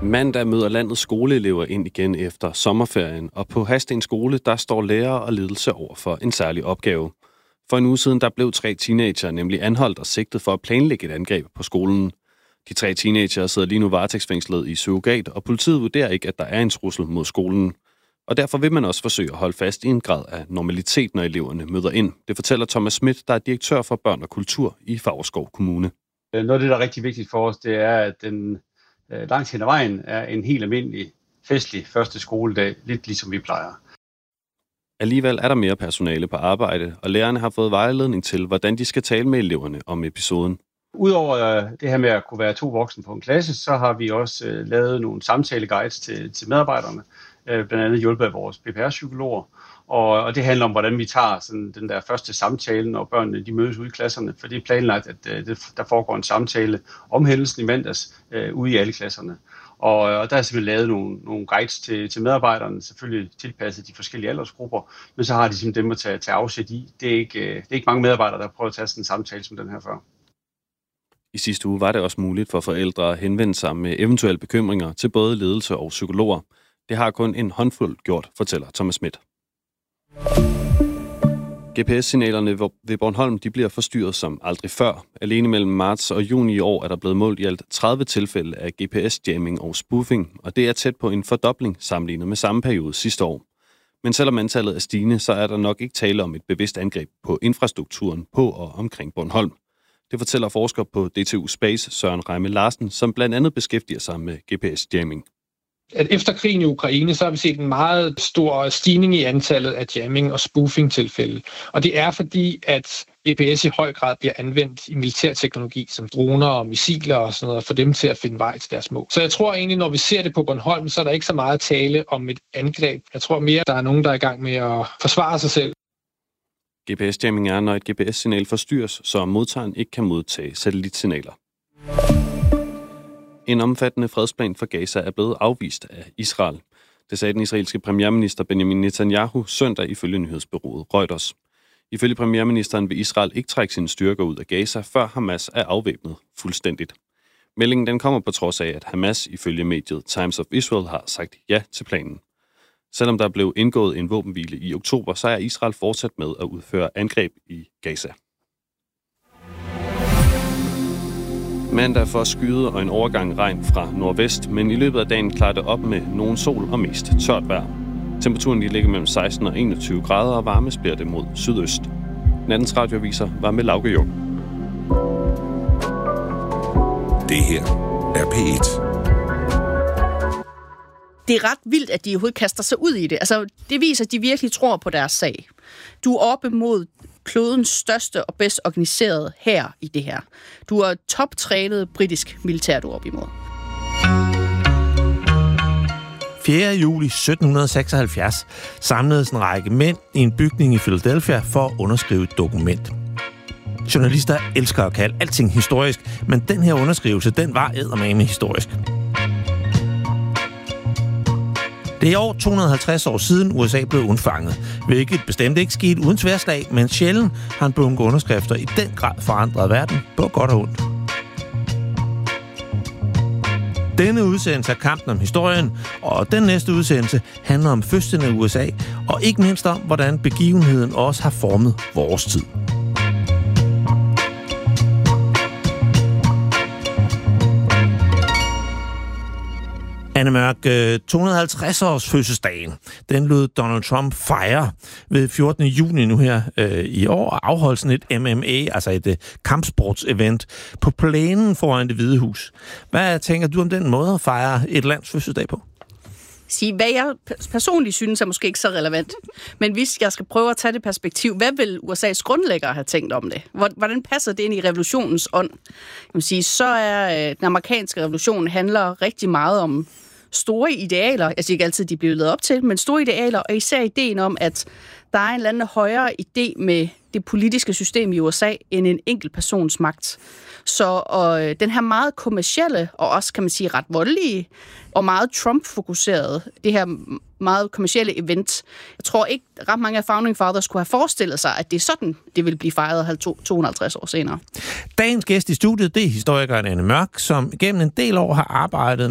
Mandag møder landets skoleelever ind igen efter sommerferien, og på Hadsten skole, der står lærere og ledelse over for en særlig opgave. For en uge siden, der blev 3 teenager nemlig anholdt og sigtet for at planlægge et angreb på skolen. De 3 teenager sidder lige nu varetægtsfængslet i surrogat, og politiet vurderer ikke, at der er en trussel mod skolen. Og derfor vil man også forsøge at holde fast i en grad af normalitet, når eleverne møder ind. Det fortæller Thomas Schmidt, der er direktør for børn og kultur i Favrskov Kommune. Noget af det, der er rigtig vigtigt for os, det er, at den langt hen ad vejen er en helt almindelig festlig første skoledag, lidt ligesom vi plejer. Alligevel er der mere personale på arbejde, og lærerne har fået vejledning til, hvordan de skal tale med eleverne om episoden. Udover det her med at kunne være 2 voksne på en klasse, så har vi også lavet nogle samtaleguides til medarbejderne, blandt andet hjulpet af vores PPR-psykologer. Og det handler om, hvordan vi tager sådan den der første samtale, når børnene de mødes ude i klasserne. For det er planlagt, at der foregår en samtale om hændelsen i mandags ude i alle klasserne. Og der er simpelthen lavet nogle guides til medarbejderne, selvfølgelig tilpasset de forskellige aldersgrupper, men så har de simpelthen dem at tage afsæt i. Det er ikke mange medarbejdere, der prøver at tage sådan en samtale som den her før. I sidste uge var det også muligt for forældre at henvende sig med eventuelle bekymringer til både ledelse og psykologer. Det har kun en håndfuld gjort, fortæller Thomas Schmidt. GPS-signalerne ved Bornholm de bliver forstyrret som aldrig før. Alene mellem marts og juni i år er der blevet målt i alt 30 tilfælde af GPS-jamming og spoofing, og det er tæt på en fordobling sammenlignet med samme periode sidste år. Men selvom antallet er stigende, så er der nok ikke tale om et bevidst angreb på infrastrukturen på og omkring Bornholm. Det fortæller forsker på DTU Space Søren Reimme Larsen, som blandt andet beskæftiger sig med GPS-jamming. At efter krigen i Ukraine, så har vi set en meget stor stigning i antallet af jamming- og spoofing-tilfælde. Og det er fordi, at GPS i høj grad bliver anvendt i militærteknologi, som droner og missiler og sådan noget, for dem til at finde vej til deres mål. Så jeg tror egentlig, når vi ser det på Bornholm, så er der ikke så meget tale om et angreb. Jeg tror mere, der er nogen, der er i gang med at forsvare sig selv. GPS-jamming er, når et GPS-signal forstyrres, så modtageren ikke kan modtage satellitsignaler. En omfattende fredsplan for Gaza er blevet afvist af Israel. Det sagde den israelske premierminister Benjamin Netanyahu søndag ifølge nyhedsbureauet Reuters. Ifølge premierministeren vil Israel ikke trække sine styrker ud af Gaza, før Hamas er afvæbnet fuldstændigt. Meldingen den kommer på trods af, at Hamas ifølge mediet Times of Israel har sagt ja til planen. Selvom der blev indgået en våbenhvile i oktober, så er Israel fortsat med at udføre angreb i Gaza. Mandag får skyde og en overgang regn fra nordvest, men i løbet af dagen klarer det op med nogen sol og mest tørt vejr. Temperaturen ligger mellem 16 og 21 grader, og varmes bliver det mod sydøst. Nattens radioaviser var med Lauke Jung. Det her er P1. Det er ret vildt, at de overhovedet kaster sig ud i det. Altså, det viser, at de virkelig tror på deres sag. Du er oppe mod klodens største og bedst organiserede hær i det her. Du er toptrænet britisk militær, du er op imod. 4. juli 1776 samledes en række mænd i en bygning i Philadelphia for at underskrive et dokument. Journalister elsker at kalde alting historisk, men den her underskrivelse, den var eddermame historisk. Det er i år 250 år siden USA blev undfanget, hvilket bestemt ikke skete uden sværslag, men sjældent har en bunke underskrifter i den grad forandret verden på godt og ondt. Denne udsendelse er kampen om historien, og den næste udsendelse handler om fødslen af USA, og ikke mindst om, hvordan begivenheden også har formet vores tid. Anne Mørk, 250-års fødselsdagen, den lod Donald Trump fejre ved 14. juni nu her i år, og afholdt sådan et MMA, altså et kampsportsevent, på plænen foran Det Hvide Hus. Hvad tænker du om den måde at fejre et lands fødselsdag på? Sige, hvad jeg personligt synes er måske ikke så relevant. Men hvis jeg skal prøve at tage det perspektiv, hvad vil USA's grundlæggere have tænkt om det? Hvordan passer det ind i revolutionens ånd? Jeg vil sige, så er den amerikanske revolution handler rigtig meget om store idealer. Jeg siger ikke altid, de bliver lavet op til, men store idealer, og især ideen om, at der er en eller anden højere idé med det politiske system i USA end en enkelt persons magt. Så den her meget kommercielle, og også kan man sige ret voldelige, og meget Trump-fokuserede, det her meget kommercielle event. Jeg tror ikke, ret mange af Founding Fathers kunne have forestillet sig, at det er sådan, det vil blive fejret 250 år senere. Dagens gæst i studiet, det er historikeren Anne Mørk, som gennem en del år har arbejdet